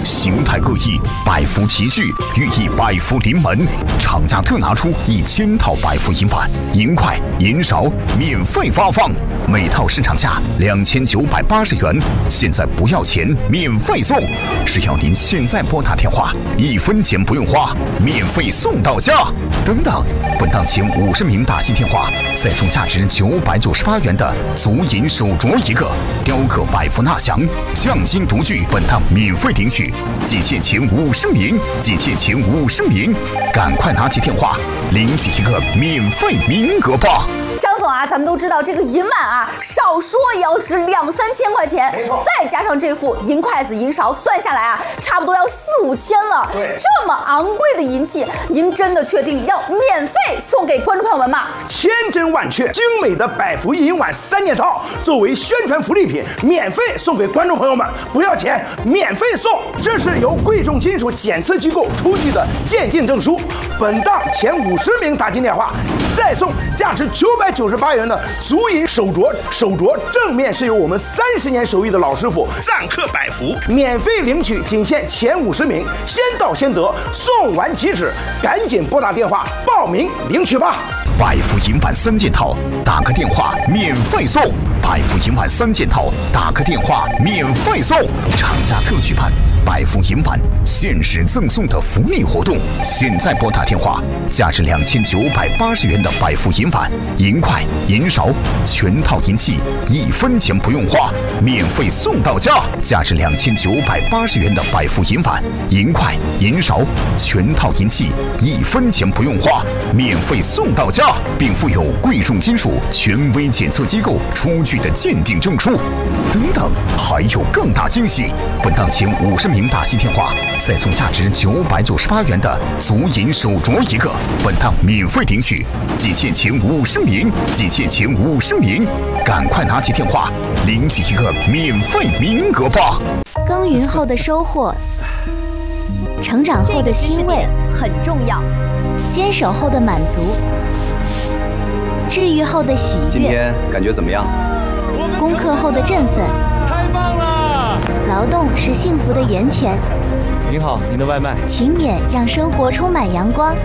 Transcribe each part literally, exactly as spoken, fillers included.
形态各异，百福齐聚，寓意百福临门。厂家特拿出一千套百福银碗，银筷、银勺免费发放，每套市场价两千九百八十元，现在不要钱，免费送。只要您现在拨打电话，一分钱不用花，免费送到家。等等，本档前五十名打进电话，再送价值九百九十八元的足银手镯一个，雕刻百福纳祥，匠心独具。本档免费领取，仅限前五十名，仅限前五十名，赶快拿起电话领取一个免费名额吧。 张总啊，咱们都知道这个银碗啊，少说也要值两三千块钱， 没错， 再加上这副银筷子、银勺，算下来啊，差不多要四五千了。 对， 这么昂贵的银器，您真的确定要免费送给观众朋友们吗？ 千真万确，精美的百福银碗三件套，作为宣传福利品，免费送给观众朋友们，不要钱，免费送。这是由贵重金属检测机构出具的鉴定证书。本档前五十名打进电话，再送价值九百九十八元的足银手镯，手镯正面是由我们三十年手艺的老师傅赞刻百福，免费领取，仅限前五十名，先到先得，送完即止，赶紧拨打电话报名领取吧。 百福银碗三件套，打个电话免费送。百福银碗三件套，打个电话免费送。厂家特举办百福银碗限时赠送的福利活动，现在拨打电话，价值两千九百八十元的百福银碗、银筷、银勺全套银器，一分钱不用花，免费送到家。价值两千九百八十元的百福银碗、银筷、银勺全套银器，一分钱不用花，免费送到家，并附有贵重金属权威检测机构出具的鉴定证书。等等，还有更大惊喜！本档前五十名打进电话，再送价值九百九十八元的足银手镯一个，本档免费领取，仅限前五十名，仅限前五十名，赶快拿起电话领取一个免费名额吧！ 耕耘后的收获，成长后的欣慰很重要， 坚守后的满足，治愈后的喜悦。 今天感觉怎么样？ 攻克后的振奋。 太棒了！ 劳动是幸福的源泉。 您好，您的外卖。 勤勉让生活充满阳光。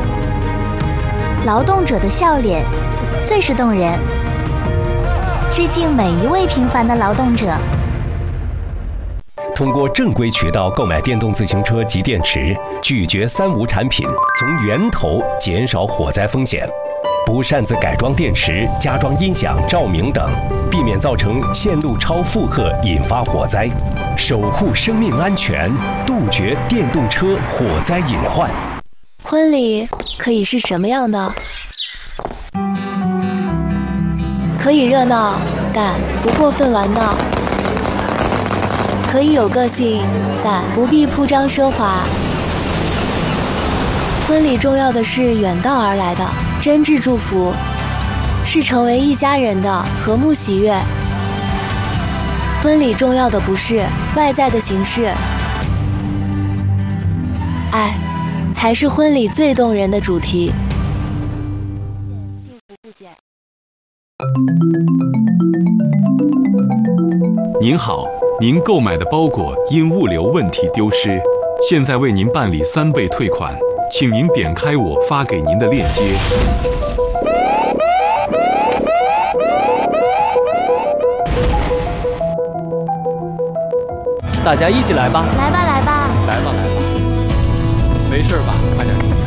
劳动者的笑脸最是动人。致敬每一位平凡的劳动者。 通过正规渠道购买电动自行车及电池，拒绝三无产品，从源头减少火灾风险。不擅自改装电池、加装音响、照明等，避免造成线路超负荷引发火灾，守护生命安全，杜绝电动车火灾隐患。 婚礼可以是什么样的？可以热闹，但不过分玩闹；可以有个性，但不必铺张奢华。婚礼重要的是远道而来的真挚祝福，是成为一家人的和睦喜悦。婚礼重要的不是外在的形式，爱才是婚礼最动人的主题。幸福不减。 您好，您购买的包裹因物流问题丢失，现在为您办理三倍退款。请您点开我发给您的链接。 大家一起来吧！ 来吧，来吧， 来吧，来吧！没事吧？快点。